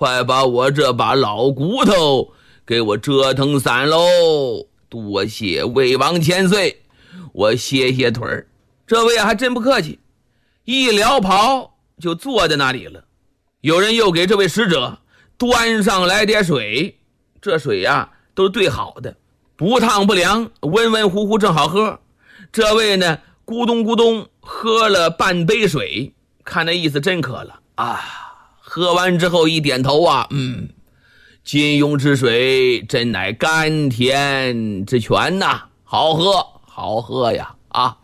快把我这把老骨头给我折腾散喽！多谢魏王千岁，我歇歇腿儿。这位还真不客气，一撩袍就坐在那里了。有人又给这位使者端上来点水，这水都是兑好的，不烫不凉，温温乎乎正好喝。这位呢，咕咚咕咚喝了半杯水，看那意思真渴了啊！喝完之后一点头金庸之水真乃甘甜之泉呐，好喝好喝呀！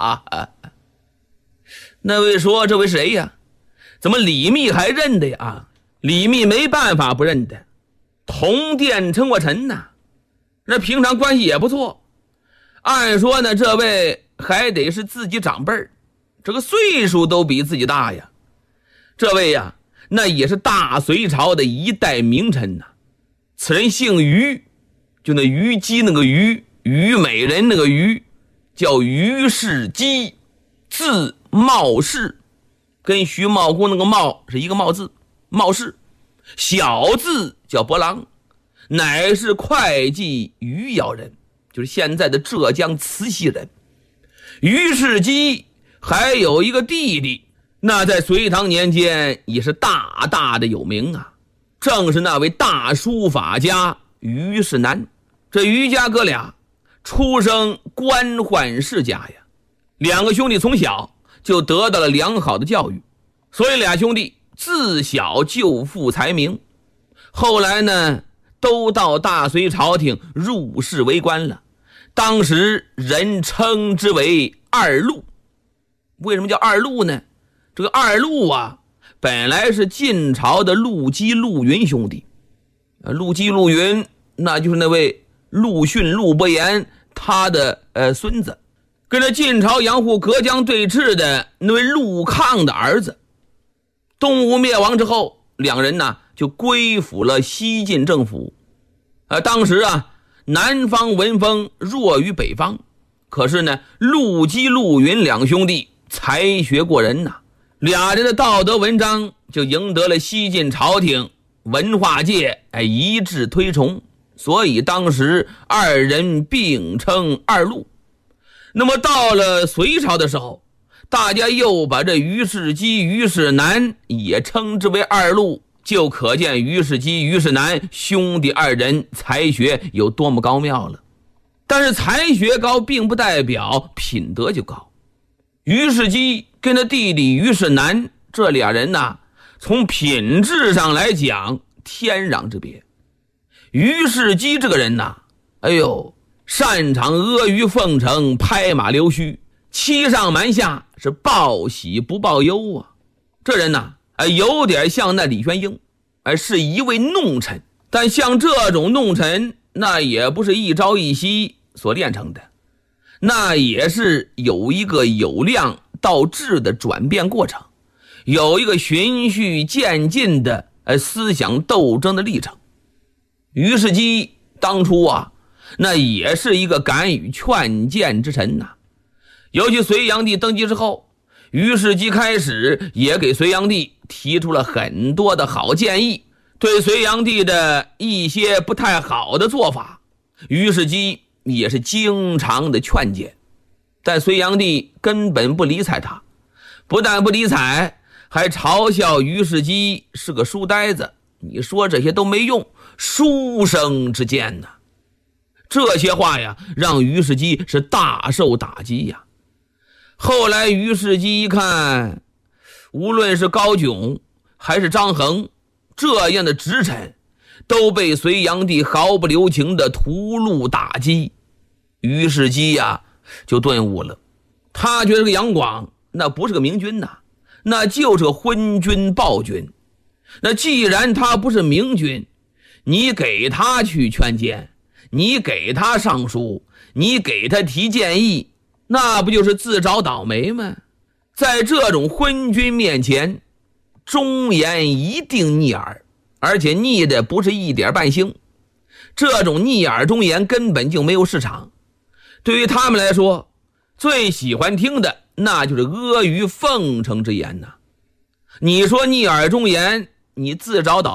那位说这位谁呀？怎么李密还认得呀？李密没办法不认得，同殿称过臣呐，那平常关系也不错。按说呢，这位还得是自己长辈儿，这个岁数都比自己大呀。这位那也是大隋朝的一代名臣呐。此人姓于，就那虞姬那个虞，虞美人那个虞，叫于世基，字茂世，跟徐茂公那个茂是一个茂字，茂世。小字叫伯郎，乃是会稽余姚人，就是现在的浙江慈溪人。于世基还有一个弟弟，那在隋唐年间也是大大的有名啊，正是那位大书法家于世南。这于家哥俩出生官宦世家呀，两个兄弟从小就得到了良好的教育，所以俩兄弟自小就负才名。后来呢，都到大隋朝廷入仕为官了，当时人称之为二路。为什么叫二路呢？这个二路本来是晋朝的陆机陆云兄弟。陆机陆云那就是那位陆逊陆伯言他的孙子，跟着晋朝杨户隔江对峙的那位陆抗的儿子。东吴灭亡之后，两人就归附了西晋政府。当时南方文风弱于北方，可是呢，陆机陆云两兄弟才学过人呐，俩人的道德文章就赢得了西晋朝廷文化界一致推崇，所以当时二人并称二路。那么到了隋朝的时候，大家又把这于世基于世南也称之为二路，就可见于世基于世南兄弟二人才学有多么高妙了。但是才学高并不代表品德就高。于世基跟他弟弟于世南这俩人从品质上来讲天壤之别。于世基这个人擅长阿谀奉承，拍马溜须，欺上瞒下，是报喜不报忧啊。这人有点像那李玄英，是一位弄臣，但像这种弄臣那也不是一朝一夕所练成的，那也是有一个由量到质的转变过程，有一个循序渐进的思想斗争的历程。于世基当初那也是一个敢于劝谏之臣呐。尤其隋炀帝登基之后，于世基开始也给隋炀帝提出了很多的好建议，对隋炀帝的一些不太好的做法，于世基也是经常的劝谏。但隋炀帝根本不理睬他，不但不理睬，还嘲笑于世基是个书呆子，你说这些都没用，书生之见呐。这些话让于世基是大受打击呀。后来于世基一看，无论是高炯还是张衡这样的直臣都被隋炀帝毫不留情的屠戮打击，于世基就顿悟了。他觉得这个杨广那不是个明君那就是个昏君暴君。那既然他不是明君，你给他去劝谏，你给他上书，你给他提建议，那不就是自找倒霉吗？在这种昏君面前，忠言一定逆耳，而且逆的不是一点半星。这种逆耳忠言根本就没有市场。对于他们来说，最喜欢听的那就是阿谀奉承之言呐。你说逆耳忠言，你自找倒霉。